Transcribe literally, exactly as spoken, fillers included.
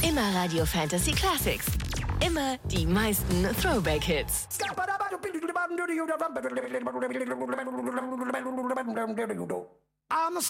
Immer Radio Fantasy Classics. Immer die meisten Throwback-Hits. I'm